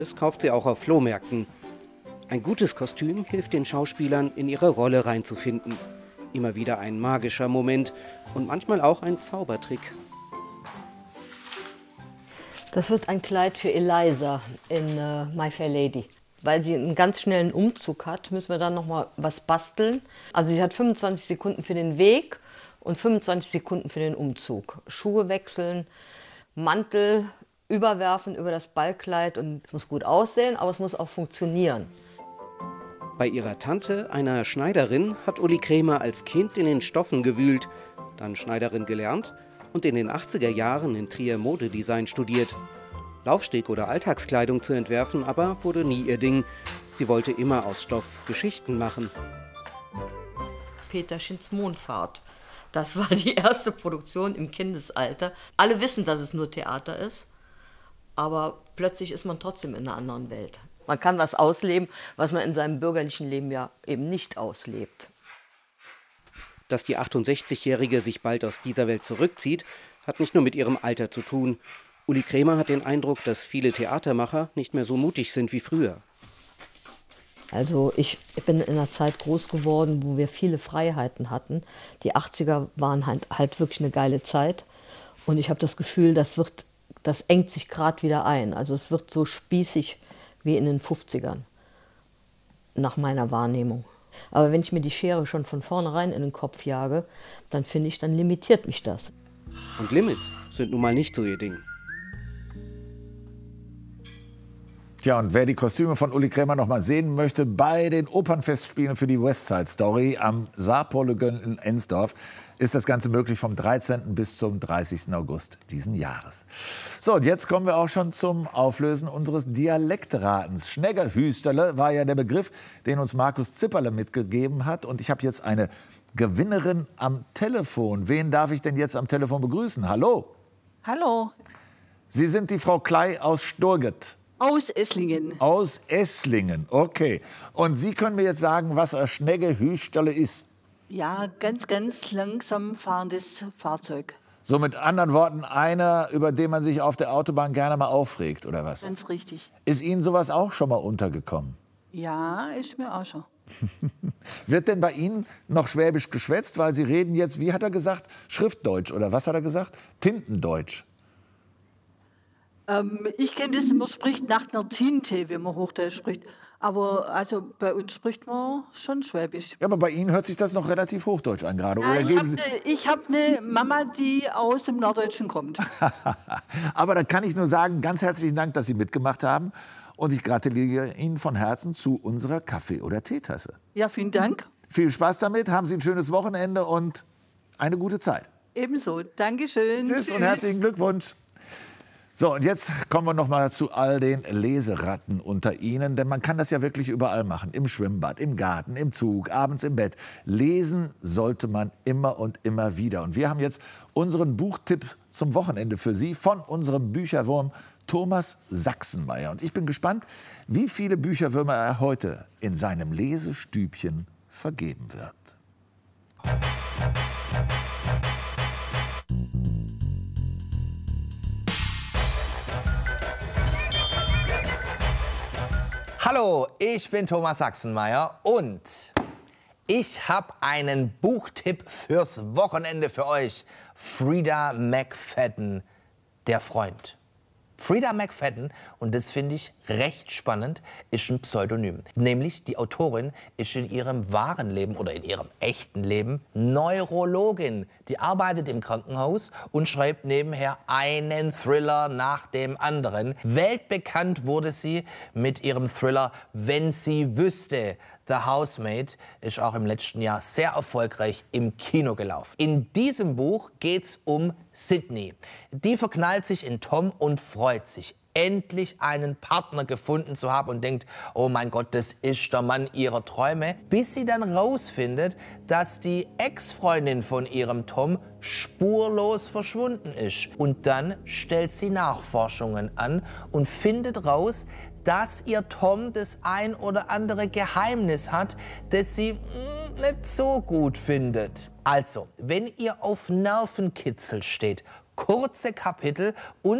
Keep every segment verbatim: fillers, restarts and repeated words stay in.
Das kauft sie auch auf Flohmärkten. Ein gutes Kostüm hilft den Schauspielern, in ihre Rolle reinzufinden. Immer wieder ein magischer Moment und manchmal auch ein Zaubertrick. Das wird ein Kleid für Eliza in uh, My Fair Lady. Weil sie einen ganz schnellen Umzug hat, müssen wir dann noch mal was basteln. Also sie hat fünfundzwanzig Sekunden für den Weg und fünfundzwanzig Sekunden für den Umzug. Schuhe wechseln, Mantel überwerfen über das Ballkleid und es muss gut aussehen, aber es muss auch funktionieren. Bei ihrer Tante, einer Schneiderin, hat Uli Krämer als Kind in den Stoffen gewühlt, dann Schneiderin gelernt und in den achtziger Jahren in Trier Modedesign studiert. Laufsteg oder Alltagskleidung zu entwerfen, aber wurde nie ihr Ding. Sie wollte immer aus Stoff Geschichten machen. Peterchens Mondfahrt. Das war die erste Produktion im Kindesalter. Alle wissen, dass es nur Theater ist, aber plötzlich ist man trotzdem in einer anderen Welt. Man kann was ausleben, was man in seinem bürgerlichen Leben ja eben nicht auslebt. Dass die achtundsechzigjährige sich bald aus dieser Welt zurückzieht, hat nicht nur mit ihrem Alter zu tun. Uli Krämer hat den Eindruck, dass viele Theatermacher nicht mehr so mutig sind wie früher. Also ich bin in einer Zeit groß geworden, wo wir viele Freiheiten hatten. Die achtziger waren halt, halt wirklich eine geile Zeit. Und ich habe das Gefühl, das, wird, das engt sich gerade wieder ein. Also es wird so spießig wie in den fünfzigern, nach meiner Wahrnehmung. Aber wenn ich mir die Schere schon von vornherein in den Kopf jage, dann finde ich, dann limitiert mich das. Und Limits sind nun mal nicht so ihr Ding. Tja, und wer die Kostüme von Uli Krämer noch mal sehen möchte, bei den Opernfestspielen für die West Side Story am Saarpolegön in Ensdorf, ist das Ganze möglich vom dreizehnten bis zum dreißigsten August diesen Jahres. So, und jetzt kommen wir auch schon zum Auflösen unseres Dialektratens. Schneggerhüsterle war ja der Begriff, den uns Markus Zipperle mitgegeben hat. Und ich habe jetzt eine Gewinnerin am Telefon. Wen darf ich denn jetzt am Telefon begrüßen? Hallo. Hallo. Sie sind die Frau Klei aus Sturget. Aus Esslingen. Aus Esslingen, okay. Und Sie können mir jetzt sagen, was ein Schneggerhüsterle ist? Ja, ganz, ganz langsam fahrendes Fahrzeug. So mit anderen Worten, einer, über den man sich auf der Autobahn gerne mal aufregt, oder was? Ganz richtig. Ist Ihnen sowas auch schon mal untergekommen? Ja, ist mir auch schon. Wird denn bei Ihnen noch Schwäbisch geschwätzt? Weil Sie reden jetzt, wie hat er gesagt, Schriftdeutsch oder was hat er gesagt? Tintendeutsch. Ähm, ich kenne das, man spricht nach einer Tinte, wenn man Hochdeutsch spricht. Aber also bei uns spricht man schon Schwäbisch. Ja, aber bei Ihnen hört sich das noch relativ Hochdeutsch an gerade. Ja, oder ich geben habe Sie... eine hab ne Mama, die aus dem Norddeutschen kommt. Aber da kann ich nur sagen, ganz herzlichen Dank, dass Sie mitgemacht haben. Und ich gratuliere Ihnen von Herzen zu unserer Kaffee- oder Teetasse. Ja, vielen Dank. Viel Spaß damit, haben Sie ein schönes Wochenende und eine gute Zeit. Ebenso. Dankeschön. Tschüss, Tschüss. Und herzlichen Glückwunsch. So, und jetzt kommen wir noch mal zu all den Leseratten unter Ihnen. Denn man kann das ja wirklich überall machen. Im Schwimmbad, im Garten, im Zug, abends im Bett. Lesen sollte man immer und immer wieder. Und wir haben jetzt unseren Buchtipp zum Wochenende für Sie von unserem Bücherwurm Thomas Sachsenmeier. Und ich bin gespannt, wie viele Bücherwürmer er heute in seinem Lesestübchen vergeben wird. Hallo, ich bin Thomas Sachsenmeier und ich habe einen Buchtipp fürs Wochenende für euch. Freida McFadden, der Freund. Freida McFadden, und das finde ich recht spannend, ist ein Pseudonym. Nämlich die Autorin ist in ihrem wahren Leben oder in ihrem echten Leben Neurologin. Die arbeitet im Krankenhaus und schreibt nebenher einen Thriller nach dem anderen. Weltbekannt wurde sie mit ihrem Thriller Wenn sie wüsste. The Housemaid ist auch im letzten Jahr sehr erfolgreich im Kino gelaufen. In diesem Buch geht's um Sydney. Die verknallt sich in Tom und freut sich, endlich einen Partner gefunden zu haben und denkt, oh mein Gott, das ist der Mann ihrer Träume, bis sie dann rausfindet, dass die Ex-Freundin von ihrem Tom spurlos verschwunden ist. Und dann stellt sie Nachforschungen an und findet raus, dass ihr Tom das ein oder andere Geheimnis hat, das sie mh, nicht so gut findet. Also, wenn ihr auf Nervenkitzel steht, kurze Kapitel und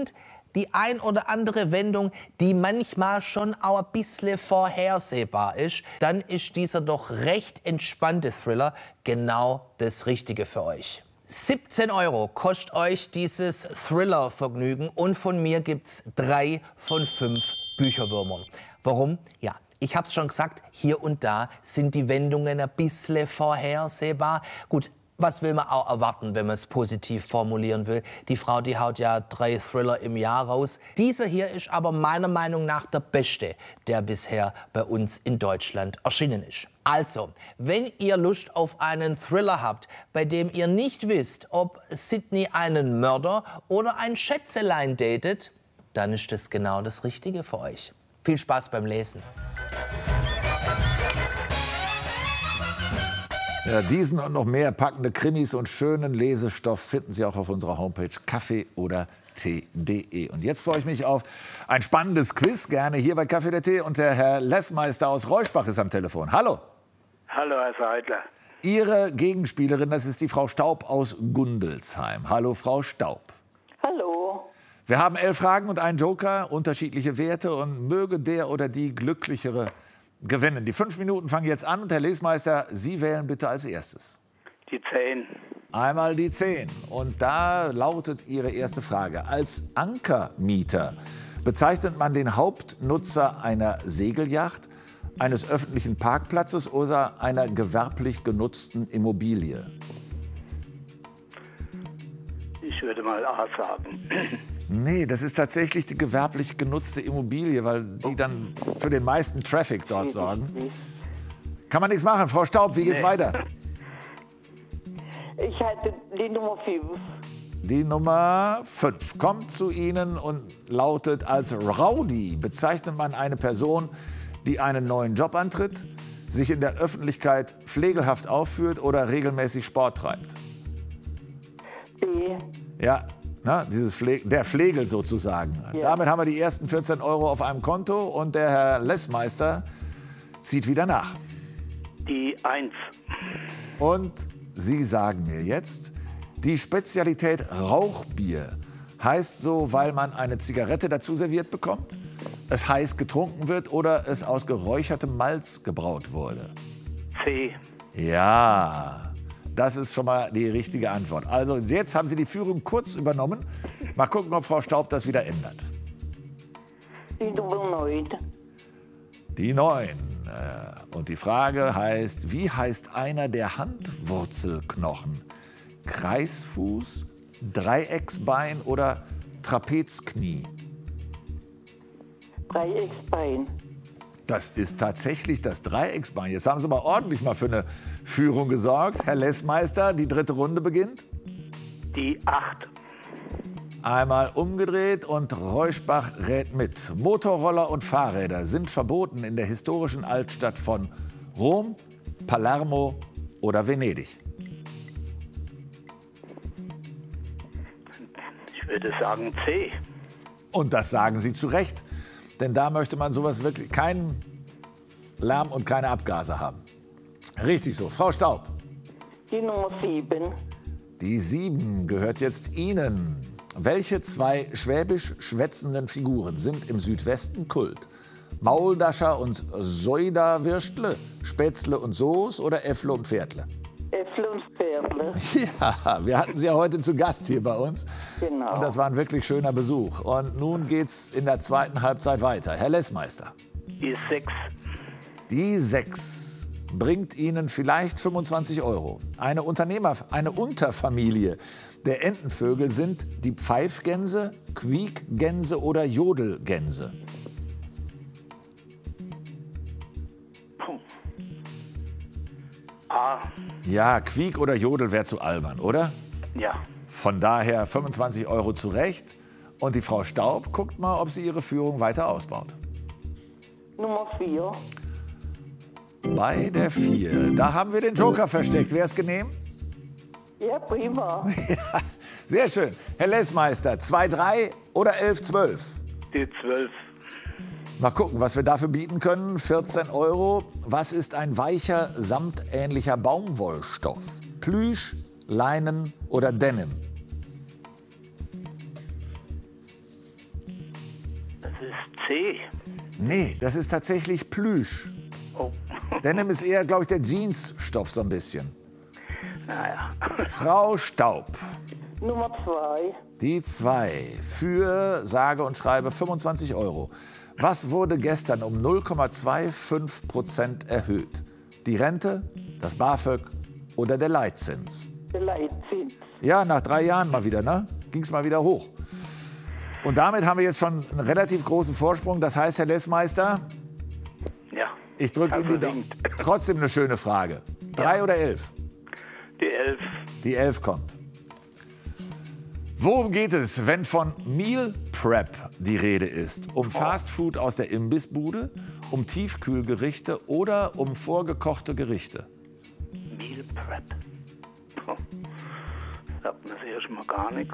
die ein oder andere Wendung, die manchmal schon auch ein bisschen vorhersehbar ist, dann ist dieser doch recht entspannte Thriller genau das Richtige für euch. siebzehn Euro kostet euch dieses Thriller-Vergnügen und von mir gibt's drei von fünf Bücherwürmern. Warum? Ja, ich hab's schon gesagt, hier und da sind die Wendungen ein bisschen vorhersehbar. Gut, was will man auch erwarten, wenn man es positiv formulieren will? Die Frau, die haut ja drei Thriller im Jahr raus. Dieser hier ist aber meiner Meinung nach der beste, der bisher bei uns in Deutschland erschienen ist. Also, wenn ihr Lust auf einen Thriller habt, bei dem ihr nicht wisst, ob Sydney einen Mörder oder ein Schätzelein datet, dann ist das genau das Richtige für euch. Viel Spaß beim Lesen. Ja, diesen und noch mehr packende Krimis und schönen Lesestoff finden Sie auch auf unserer Homepage kaffee oder tee punkt de. Und jetzt freue ich mich auf ein spannendes Quiz, gerne hier bei Kaffee oder Tee. Und der Herr Lessmeister aus Reuschbach ist am Telefon. Hallo. Hallo, Herr Seidler. Ihre Gegenspielerin, das ist die Frau Staub aus Gundelsheim. Hallo, Frau Staub. Hallo. Wir haben elf Fragen und einen Joker, unterschiedliche Werte und möge der oder die Glücklichere gewinnen. Die fünf Minuten fangen jetzt an und Herr Lesmeister, Sie wählen bitte als erstes. Die zehn. Einmal die zehn. Und da lautet Ihre erste Frage. Als Ankermieter bezeichnet man den Hauptnutzer einer Segelyacht, eines öffentlichen Parkplatzes oder einer gewerblich genutzten Immobilie? Ich würde mal A sagen. Nee, das ist tatsächlich die gewerblich genutzte Immobilie, weil die dann für den meisten Traffic dort sorgen. Kann man nichts machen. Frau Staub, wie geht's nee. weiter? Ich halte die Nummer fünf. Die Nummer fünf kommt zu Ihnen und lautet: Als Rowdy bezeichnet man eine Person, die einen neuen Job antritt, sich in der Öffentlichkeit pflegelhaft aufführt oder regelmäßig Sport treibt. B. Ja. Na, dieses Pfle der Flegel sozusagen. Ja. Damit haben wir die ersten vierzehn Euro auf einem Konto und der Herr Lessmeister zieht wieder nach. Die eins. Und Sie sagen mir jetzt, die Spezialität Rauchbier heißt so, weil man eine Zigarette dazu serviert bekommt, es heiß getrunken wird oder es aus geräuchertem Malz gebraut wurde. C. Ja. Das ist schon mal die richtige Antwort. Also jetzt haben Sie die Führung kurz übernommen. Mal gucken, ob Frau Staub das wieder ändert. Die Nummer neun. Die neun. Und die Frage heißt, wie heißt einer der Handwurzelknochen? Kreisfuß, Dreiecksbein oder Trapezknie? Dreiecksbein. Das ist tatsächlich das Dreiecksbein. Jetzt haben Sie mal ordentlich mal für eine Führung gesorgt. Herr Lessmeister, die dritte Runde beginnt. Die acht. Einmal umgedreht und Reuschbach rät mit. Motorroller und Fahrräder sind verboten in der historischen Altstadt von Rom, Palermo oder Venedig. Ich würde sagen C. Und das sagen Sie zu Recht. Denn da möchte man sowas wirklich, keinen Lärm und keine Abgase haben. Richtig so. Frau Staub. Die Nummer sieben. Die sieben gehört jetzt Ihnen. Welche zwei schwäbisch schwätzenden Figuren sind im Südwesten Kult? Mauldaschar und Soida-Würstle, Spätzle und Soße oder Äffle und Pferdle? Äffle und Pferdle. Ja, wir hatten Sie ja heute zu Gast hier bei uns. Genau. Und das war ein wirklich schöner Besuch. Und nun geht's in der zweiten Halbzeit weiter. Herr Lessmeister. Die sechs. Die sechs bringt Ihnen vielleicht fünfundzwanzig Euro. Eine Unternehmer, eine Unterfamilie der Entenvögel sind die Pfeifgänse, Quiekgänse oder Jodelgänse. Puh. A. Ja, Quiek oder Jodel wäre zu albern, oder? Ja. Von daher fünfundzwanzig Euro zurecht. Und die Frau Staub guckt mal, ob sie ihre Führung weiter ausbaut. Nummer vier. Bei der vier. Da haben wir den Joker versteckt. Wäre es genehm? Ja, prima. Ja, sehr schön. Herr Lessmeister, zwei drei oder elf zwölf? Die zwölf. Mal gucken, was wir dafür bieten können. vierzehn Euro. Was ist ein weicher, samtähnlicher Baumwollstoff? Plüsch, Leinen oder Denim? Nee, das ist tatsächlich Plüsch. Oh. Denim ist eher, glaube ich, der Jeansstoff so ein bisschen. Naja. Frau Staub. Nummer zwei. Die zwei für sage und schreibe fünfundzwanzig Euro. Was wurde gestern um null Komma fünfundzwanzig Prozent erhöht? Die Rente, das BAföG oder der Leitzins? Der Leitzins. Ja, nach drei Jahren mal wieder, ne? Ging es mal wieder hoch. Und damit haben wir jetzt schon einen relativ großen Vorsprung. Das heißt, Herr Lessmeister, Ja. ich drücke Ihnen die Daumen. Trotzdem eine schöne Frage. Drei Ja. oder elf? Die elf. Die elf kommt. Worum geht es, wenn von Meal Prep die Rede ist? Um Fast Food aus der Imbissbude, um Tiefkühlgerichte oder um vorgekochte Gerichte? Meal Prep. Oh. Sagt man sich erstmal gar nichts.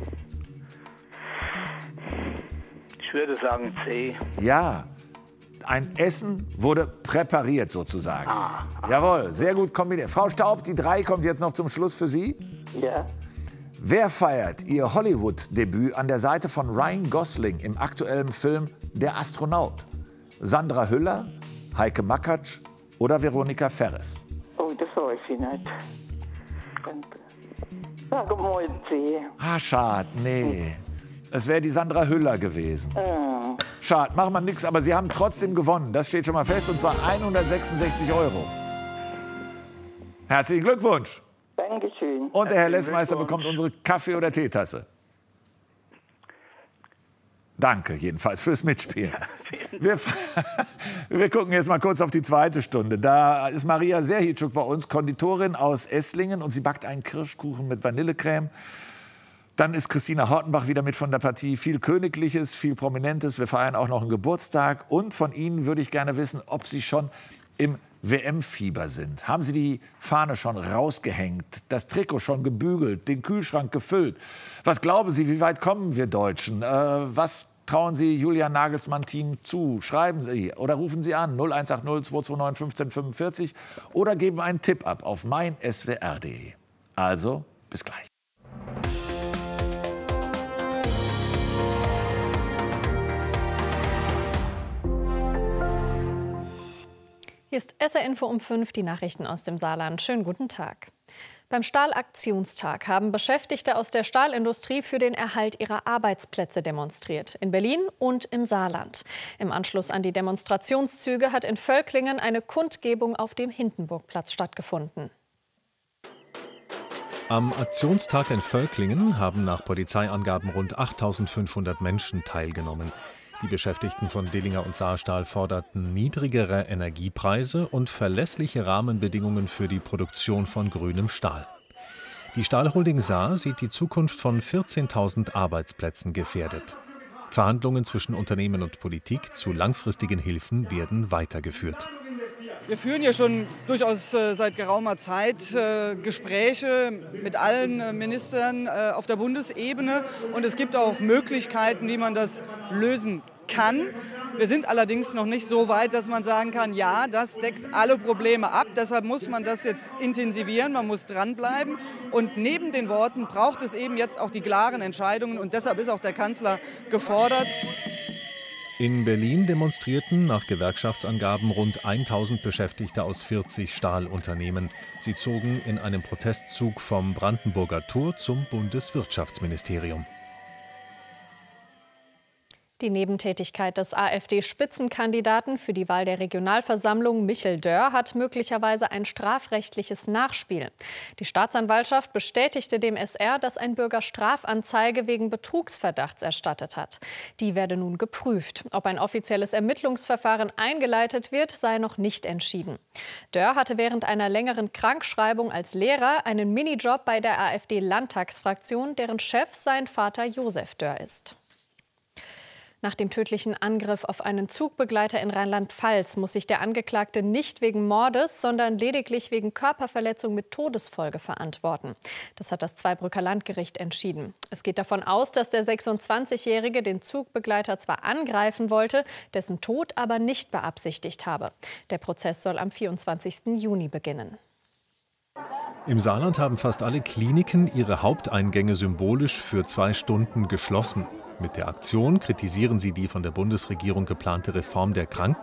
Ich würde sagen C. Ja, ein Essen wurde präpariert sozusagen. Ah, ah. Jawohl, sehr gut kombiniert. Frau Staub, die drei kommt jetzt noch zum Schluss für Sie. Ja. Wer feiert ihr Hollywood-Debüt an der Seite von Ryan Gosling im aktuellen Film Der Astronaut? Sandra Hüller, Heike Makatsch oder Veronika Ferres? Oh, das weiß ich nicht. Sag mal C. Ah, schade, nee. Es wäre die Sandra Hüller gewesen. Ah. Schade, machen wir nichts, aber Sie haben trotzdem gewonnen. Das steht schon mal fest, und zwar hundertsechsundsechzig Euro. Herzlichen Glückwunsch. Dankeschön. Und der Herr Lessmeister bekommt unsere Kaffee- oder Teetasse. Danke jedenfalls fürs Mitspielen. Wir, wir gucken jetzt mal kurz auf die zweite Stunde. Da ist Maria Serhitschuk bei uns, Konditorin aus Esslingen, und sie backt einen Kirschkuchen mit Vanillecreme. Dann ist Christina Hortenbach wieder mit von der Partie. Viel Königliches, viel Prominentes. Wir feiern auch noch einen Geburtstag. Und von Ihnen würde ich gerne wissen, ob Sie schon im W M-Fieber sind. Haben Sie die Fahne schon rausgehängt, das Trikot schon gebügelt, den Kühlschrank gefüllt? Was glauben Sie, wie weit kommen wir Deutschen? Äh, was trauen Sie Julian Nagelsmann-Team zu? Schreiben Sie oder rufen Sie an null eins acht null zwei zwei neun eins fünf fünf oder geben einen Tipp ab auf mein S W R punkt de. Also, bis gleich. Hier ist S R Info um fünf, die Nachrichten aus dem Saarland. Schönen guten Tag. Beim Stahlaktionstag haben Beschäftigte aus der Stahlindustrie für den Erhalt ihrer Arbeitsplätze demonstriert. In Berlin und im Saarland. Im Anschluss an die Demonstrationszüge hat in Völklingen eine Kundgebung auf dem Hindenburgplatz stattgefunden. Am Aktionstag in Völklingen haben nach Polizeiangaben rund achttausendfünfhundert Menschen teilgenommen. Die Beschäftigten von Dillinger und Saarstahl forderten niedrigere Energiepreise und verlässliche Rahmenbedingungen für die Produktion von grünem Stahl. Die Stahlholding Saar sieht die Zukunft von vierzehntausend Arbeitsplätzen gefährdet. Verhandlungen zwischen Unternehmen und Politik zu langfristigen Hilfen werden weitergeführt. Wir führen ja schon durchaus äh, seit geraumer Zeit äh, Gespräche mit allen äh, Ministern äh, auf der Bundesebene. Und es gibt auch Möglichkeiten, wie man das lösen kann. Wir sind allerdings noch nicht so weit, dass man sagen kann, ja, das deckt alle Probleme ab. Deshalb muss man das jetzt intensivieren, man muss dranbleiben. Und neben den Worten braucht es eben jetzt auch die klaren Entscheidungen. Und deshalb ist auch der Kanzler gefordert. In Berlin demonstrierten nach Gewerkschaftsangaben rund tausend Beschäftigte aus vierzig Stahlunternehmen. Sie zogen in einem Protestzug vom Brandenburger Tor zum Bundeswirtschaftsministerium. Die Nebentätigkeit des AfD-Spitzenkandidaten für die Wahl der Regionalversammlung Michel Dörr hat möglicherweise ein strafrechtliches Nachspiel. Die Staatsanwaltschaft bestätigte dem S R, dass ein Bürger Strafanzeige wegen Betrugsverdachts erstattet hat. Die werde nun geprüft. Ob ein offizielles Ermittlungsverfahren eingeleitet wird, sei noch nicht entschieden. Dörr hatte während einer längeren Krankschreibung als Lehrer einen Minijob bei der AfD-Landtagsfraktion, deren Chef sein Vater Josef Dörr ist. Nach dem tödlichen Angriff auf einen Zugbegleiter in Rheinland-Pfalz muss sich der Angeklagte nicht wegen Mordes, sondern lediglich wegen Körperverletzung mit Todesfolge verantworten. Das hat das Zweibrücker Landgericht entschieden. Es geht davon aus, dass der sechsundzwanzigjährige den Zugbegleiter zwar angreifen wollte, dessen Tod aber nicht beabsichtigt habe. Der Prozess soll am vierundzwanzigsten Juni beginnen. Im Saarland haben fast alle Kliniken ihre Haupteingänge symbolisch für zwei Stunden geschlossen. Mit der Aktion kritisieren sie die von der Bundesregierung geplante Reform der Kranken